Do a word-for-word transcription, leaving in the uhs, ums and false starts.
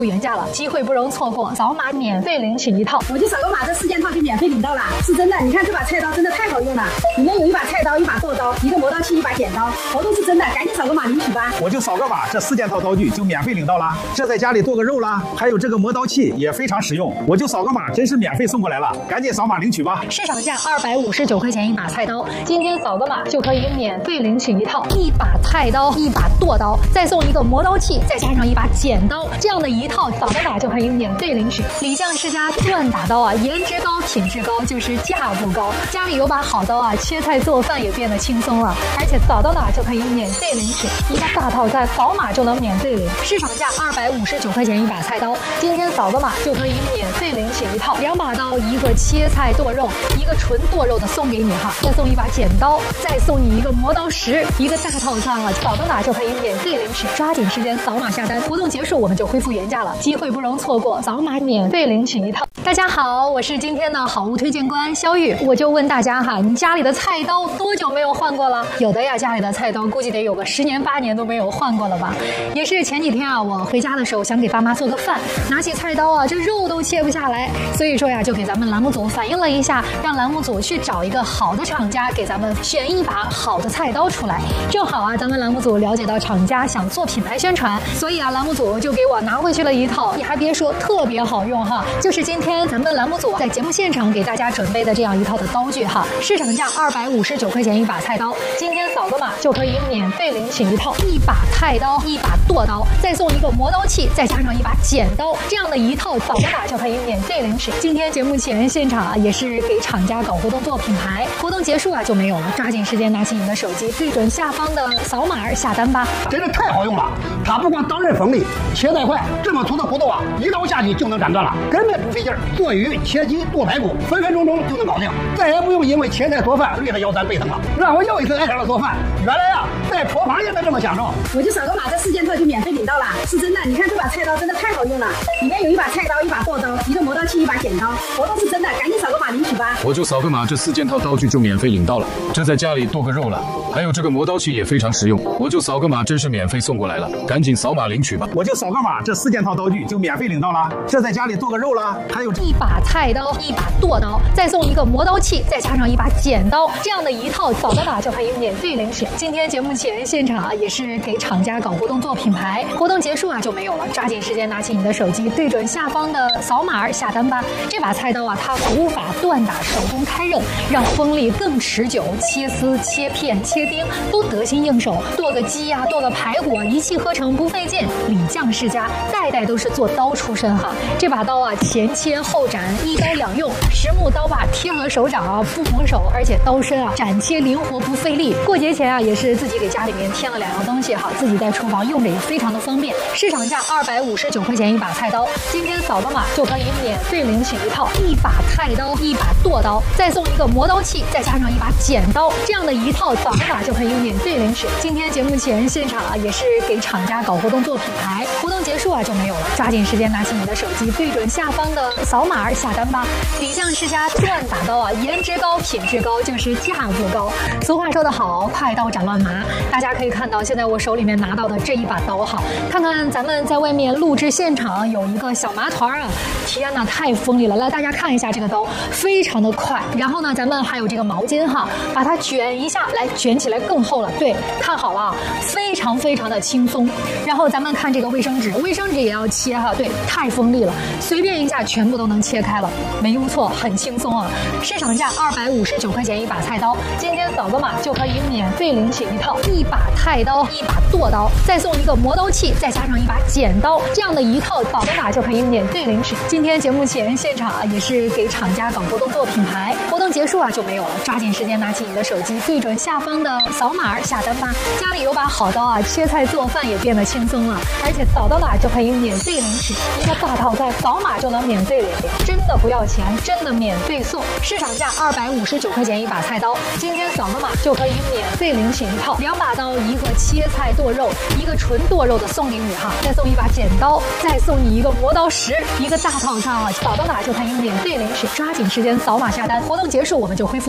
原价了，机会不容错过，扫码免费领取一套。 我就扫个码，这四件套就免费领到了，是真的。你看这把菜刀真的太好用了，里面有一把菜刀、一把剁刀、一个磨刀器、一把剪刀，活动是真的，赶紧扫个码领取吧。 我就扫个码，这四件套刀具就免费领到了。这在家里剁个肉啦，还有这个磨刀器也非常实用。我就扫个码，真是免费送过来了，赶紧扫码领取吧。 市场价二百五十九块钱一把菜刀，今天扫个码就可以免费领取一套，一把菜刀、一把剁刀，再送一个磨刀器，再加上一把剪刀，这样的一套扫个码就可以免费领取。李酱世家锻打刀啊，颜值高，品质高，就是价不高。家里有把好刀啊，切菜做饭也变得轻松了，而且扫到哪就可以免费领取一个大套餐，扫码就能免费领。市场价二百五十九块钱一把菜刀，今天扫个码就可以免费领取一套，两把刀，一个切菜剁肉，一个纯剁肉的送给你哈，再送一把剪刀，再送你一个磨刀石，一个大套餐啊，扫到哪就可以免费领取，抓紧时间扫码下单，活动结束我们就恢复原价了，机会不容错过，扫码免费领取一套。大家好，我是今天的好物推荐官肖玉，我就问大家哈，你家里的菜刀多久没有换过了？有的呀，家里的菜刀估计得有个十年八年都没有换过了吧？也是前几天啊，我回家的时候想给爸妈做个饭，拿起菜刀啊，这肉都切不下来，所以说呀，就给咱们栏目组反映了一下，让栏目组去找一个好的厂家给咱们选一把好的菜刀出来。正好啊，咱们栏目组了解到厂家想做品牌宣传，所以啊，栏目组就给我拿回去了一套，你还别说，特别好用哈，就是今天咱们栏目组在节目现场给大家准备的这样一套的刀具哈，市场价二百五十九块钱一把菜刀，今天扫个码就可以免费领取一套，一把菜刀，一把剁刀，再送一个磨刀器，再加上一把剪刀，这样的一套扫个码就可以免费领取。今天节目前现场啊，也是给厂家搞活动做品牌，活动结束啊就没有了，抓紧时间拿起你的手机，对准下方的扫码下单吧。 真的太好用了，它不光刀刃锋利，切带快，这么粗的骨头啊，一刀下去就能斩断了，根本不费劲儿。做鱼、切鸡、剁排骨，分分钟钟就能搞定，再也不用因为切菜做饭累得腰酸背疼了，让我又一次爱上了做饭。原来呀、啊，在厨房也能这么享受。 我就扫个码，这四件套就免费领到了，是真的。你看这把菜刀真的太好用了，里面有一把菜刀、一把剁刀、一个磨刀器、一把剪刀，活动是真的，赶紧扫个码领取吧。 我就扫个码，这四件套刀具就免费领到了。这在家里剁个肉了，还有这个磨刀器也非常实用。我就扫个码，真是免费送过来了，赶紧扫码领取吧。 我就扫个码，这四件套刀具就免费领到了。这在家里剁个肉啦，还有一把菜刀、一把剁刀，再送一个磨刀器，再加上一把剪刀，这样的一套扫个码就可以免费领取。今天节目前现场啊，也是给厂家搞活动做品牌，活动结束啊就没有了，抓紧时间拿起你的手机，对准下方的扫码下单吧。这把菜刀啊，它古法锻打，手工开刃，让锋利更持久，切丝、切片、切丁都得心应手，剁个鸡呀、啊，剁个排骨啊，一气呵成，不费劲。李酱世家代代都是做刀出身哈，这把刀啊，前切后斩，一刀两用，实木刀把贴合手掌啊，不缝手，而且刀身啊斩切灵活不费力。过节前啊，也是自己给家里面添了两样东西哈，自己在厨房用着也非常的方便。市场价二百五十九块钱一把菜刀，今天扫个码就可以免费领取一套，一把菜刀，一把剁刀，再送一个磨刀器，再加上一把剪刀，这样的一套扫个码就可以免费领取。今天节目前现场啊，也是给厂家搞活动做品牌，活动结束啊就没有了，抓紧时间拿起你的手机，对准下方的扫码下单吧。李酱世家锻打刀啊，颜值高，品质高，就是价不高。俗话说得好，快刀斩乱麻。大家可以看到，现在我手里面拿到的这一把刀哈，看看咱们在外面录制现场有一个小麻团啊，天哪，太锋利了！来，大家看一下这个刀，非常的快。然后呢，咱们还有这个毛巾哈，把它卷一下，来卷起来更厚了。对，看好了，非常非常的轻松。然后咱们看这个卫生纸，卫生纸也要切哈，对，太锋利了，随便一下全部都能切开了，没用错，很轻松啊。市场价二百五十九块钱一把菜刀，今天扫个码就可以免费领取一套，一把菜刀，一把剁刀，再送一个磨刀器，再加上一把剪刀，这样的一套扫个码就可以免费领取。今天节目前现场啊，也是给厂家搞活动做品牌，活动结束啊就没有了，抓紧时间拿起你的手机，对准下方的扫码下单吧。家里有把好刀啊，切菜做饭也变得轻松了，而且扫到哪就可以免费领取一个大套餐，扫码就能免费领，真的不要钱，真的免费送。市场价二百五十九块钱一把菜刀，今天扫个码就可以免费领取一套，两把刀，一个切菜剁肉，一个纯剁肉的送给你哈，再送一把剪刀，再送你一个磨刀石，一个大套餐啊，扫到哪就可以免费领取，抓紧时间扫码下单，活动结束我们就恢复。